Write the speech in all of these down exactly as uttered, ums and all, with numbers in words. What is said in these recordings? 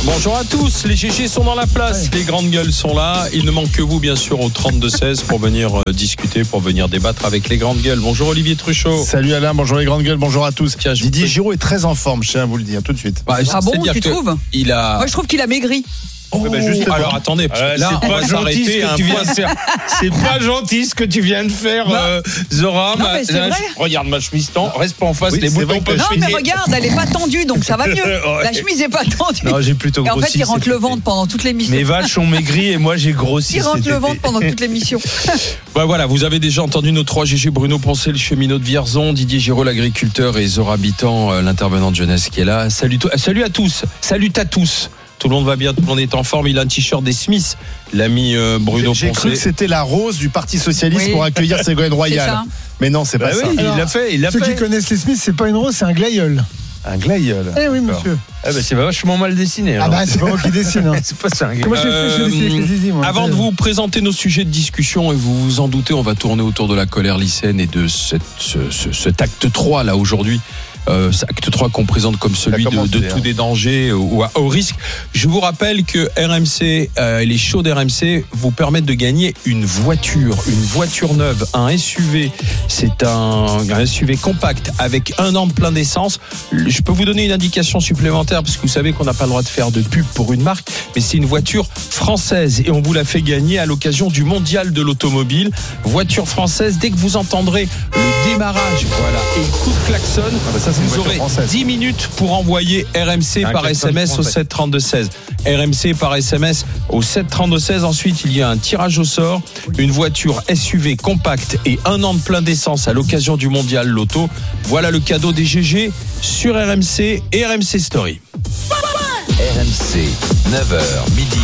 Bonjour à tous, les G G sont dans la place, les grandes gueules sont là. Il ne manque que vous, bien sûr, au trente-deux seize pour venir euh, discuter, pour venir débattre avec les grandes gueules. Bonjour Olivier Truchot. Salut Alain, bonjour les grandes gueules, bonjour à tous. Tiens, je Didier vous... Giraud est très en forme, je tiens à vous le dire tout de suite. Bah, ah bon, tu trouves ? Il a... Moi, je trouve qu'il a maigri. Oh, bah alors attendez, euh, là c'est on pas va gentil ce s'arrêter que tu viens de faire. C'est pas gentil ce que tu viens de faire, euh, Zora. Non, mais c'est là, vrai. je, regarde ma chemise tend, reste pas en face, Oui, les c'est boutons vrai que- peuvent Non, mais finir. regarde, elle est pas tendue, donc ça va mieux. La chemise est pas tendue. Non, j'ai plutôt Et en grossi. fait, il rentre cet le été. ventre pendant toute l'émission. Mes vaches ont maigri et moi j'ai grossi. Il rentre cet le été. ventre pendant toute l'émission. Bah voilà, vous avez déjà entendu nos trois G G, Bruno Poncet, le cheminot de Vierzon, Didier Giraud, l'agriculteur, et Zora Bitan, euh, l'intervenant de jeunesse qui est là. Salut, to- salut à tous, salut à tous. Tout le monde va bien, tout le monde est en forme. Il a un t-shirt des Smiths, l'ami euh, Bruno J'ai cru que Poncet. c'était la rose du Parti Socialiste Oui. pour accueillir Ségolène C'est Royal. ça. Mais non, c'est Bah pas oui, ça. il l'a fait, il l'a Ceux fait. qui connaissent les Smiths, c'est pas une rose, c'est un glaïeul. Un glaïeul. Eh oui, monsieur. Ah bah, c'est vachement mal dessiné. Ah alors. bah, c'est pas moi qui dessine. Hein. C'est pas ça. un gars. Moi, j'ai fait, je dessine avec les zizi, moi. Avant de vous présenter nos sujets de discussion, et vous vous en doutez, on va tourner autour de la colère lycéenne et de cette, ce, ce, cet acte trois là aujourd'hui. Euh, acte trois qu'on présente comme celui de, commencé, de hein. tous des dangers ou à haut risque. Je vous rappelle que R M C, euh, les shows d'R M C vous permettent de gagner une voiture, une voiture neuve, un S U V. C'est un, un S U V compact avec un an de plein d'essence. Je peux vous donner une indication supplémentaire parce que vous savez qu'on n'a pas le droit de faire de pub pour une marque, mais c'est une voiture française et on vous la fait gagner à l'occasion du mondial de l'automobile. Voiture française, dès que vous entendrez le démarrage, voilà, et le coup de klaxon, Ah bah ça, c'est une vous voiture aurez française. dix minutes pour envoyer R M C Un par klaxon S M S au français. sept trente-deux seize. R M C par S M S au sept trente-deux seize. Ensuite, il y a un tirage au sort, une voiture S U V compacte et un an de plein d'essence à l'occasion du mondial Loto. Voilà le cadeau des G G sur R M C et R M C Story. R M C, neuf heures midi,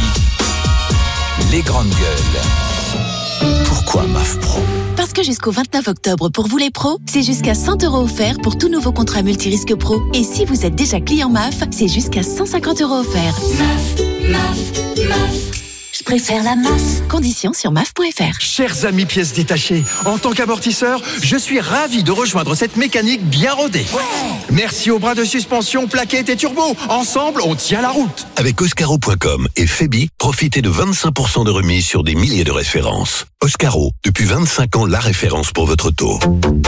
les grandes gueules. Pourquoi M A F Pro ? Parce que jusqu'au vingt-neuf octobre, pour vous les pros, c'est jusqu'à cent euros offerts pour tout nouveau contrat multirisque pro. Et si vous êtes déjà client M A F, c'est jusqu'à cent cinquante euros offerts. M A F, M A F, M A F. Je préfère la M A F. Conditions sur M A F point F R. Chers amis pièces détachées, en tant qu'amortisseur, je suis ravi de rejoindre cette mécanique bien rodée. Merci aux bras de suspension, plaquettes et turbo. Ensemble, on tient la route. Avec Oscaro point com et Febi, profitez de vingt-cinq pour cent de remise sur des milliers de références. Oscaro, depuis vingt-cinq ans, la référence pour votre auto.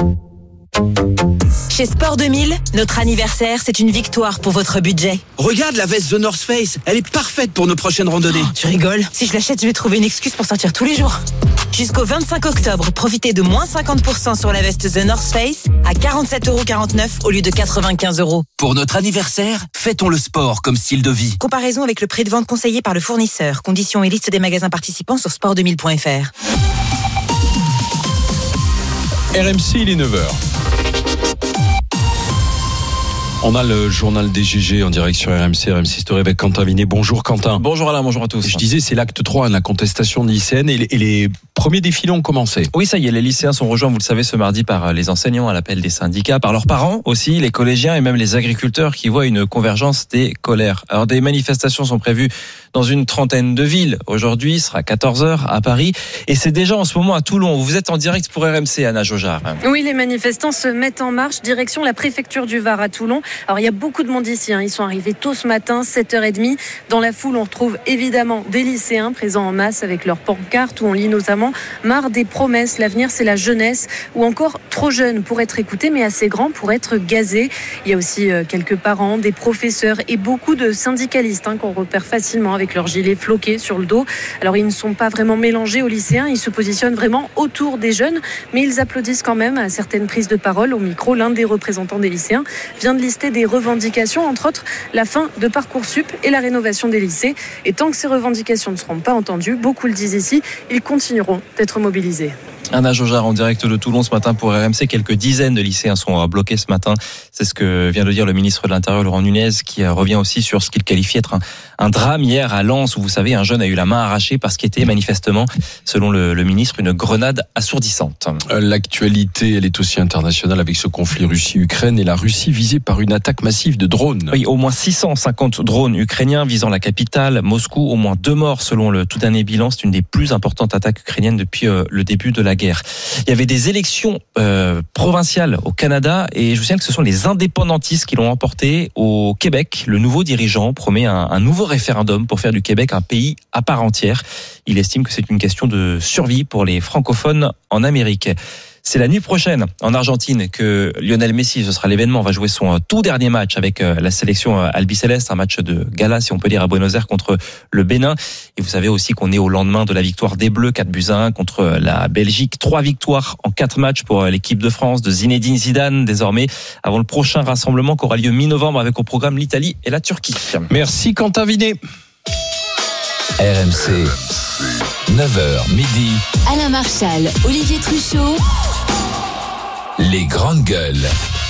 Chez Sport deux mille, notre anniversaire, c'est une victoire pour votre budget. Regarde la veste The North Face, elle est parfaite pour nos prochaines randonnées. Oh, tu rigoles ? Si je l'achète, je vais trouver une excuse pour sortir tous les jours. Jusqu'au vingt-cinq octobre, profitez de moins cinquante pour cent sur la veste The North Face à quarante-sept euros quarante-neuf au lieu de quatre-vingt-quinze euros. Pour notre anniversaire, fêtons le sport comme style de vie. Comparaison avec le prix de vente conseillé par le fournisseur. Conditions et liste des magasins participants sur sport deux mille point F R. R M C, il est neuf heures. On a le journal des G G en direct sur R M C, R M C Story avec Quentin Vinet. Bonjour Quentin. Bonjour Alain, bonjour à tous. Je disais, c'est l'acte trois, la contestation lycéenne et les, et les premiers défilés ont commencé. Oui, ça y est, les lycéens sont rejoints, vous le savez, ce mardi par les enseignants à l'appel des syndicats, par leurs parents aussi, les collégiens et même les agriculteurs qui voient une convergence des colères. Alors des manifestations sont prévues dans une trentaine de villes. Aujourd'hui, ce sera quatorze heures à Paris et c'est déjà en ce moment à Toulon. Vous êtes en direct pour R M C, Anna Jojard. Oui, les manifestants se mettent en marche, direction la préfecture du Var à Toulon. Alors il y a beaucoup de monde ici, hein. Ils sont arrivés tôt ce matin, sept heures trente. Dans la foule, on retrouve évidemment des lycéens présents en masse avec leurs pancartes où on lit notamment « Marre des promesses, l'avenir c'est la jeunesse » ou encore « Trop jeune pour être écouté mais assez grand pour être gazé ». Il y a aussi quelques parents, des professeurs et beaucoup de syndicalistes hein, qu'on repère facilement avec leurs gilets floqués sur le dos. Alors ils ne sont pas vraiment mélangés aux lycéens, ils se positionnent vraiment autour des jeunes, mais ils applaudissent quand même à certaines prises de parole. Au micro, l'un des représentants des lycéens vient de lister des revendications, entre autres la fin de Parcoursup et la rénovation des lycées. Et tant que ces revendications ne seront pas entendues, beaucoup le disent ici, ils continueront d'être mobilisés. Anna Jojard en direct de Toulon ce matin pour R M C. Quelques dizaines de lycéens sont bloqués ce matin. C'est ce que vient de dire le ministre de l'Intérieur, Laurent Nunez, qui revient aussi sur ce qu'il qualifie être un, un drame hier à Lens, où vous savez, un jeune a eu la main arrachée parce qu'il était manifestement, selon le, le ministre, une grenade assourdissante. L'actualité, elle est aussi internationale avec ce conflit Russie-Ukraine et la Russie visée par une attaque massive de drones. Oui, au moins six cent cinquante drones ukrainiens visant la capitale, Moscou. Au moins deux morts selon le tout dernier bilan. C'est une des plus importantes attaques ukrainiennes depuis euh, le début de la la guerre. Il y avait des élections euh, provinciales au Canada et je vous signale que ce sont les indépendantistes qui l'ont emporté au Québec. Le nouveau dirigeant promet un, un nouveau référendum pour faire du Québec un pays à part entière. Il estime que c'est une question de survie pour les francophones en Amérique. C'est la nuit prochaine en Argentine que Lionel Messi, ce sera l'événement, va jouer son tout dernier match avec la sélection albiceleste, un match de gala si on peut dire à Buenos Aires contre le Bénin. Et vous savez aussi qu'on est au lendemain de la victoire des Bleus quatre buts à un contre la Belgique. Trois victoires en quatre matchs pour l'équipe de France de Zinedine Zidane désormais avant le prochain rassemblement qui aura lieu mi-novembre avec au programme l'Italie et la Turquie. Merci Quentin Vinet. R M C, neuf heures midi. Alain Marchal, Olivier Truchot. Les grandes gueules.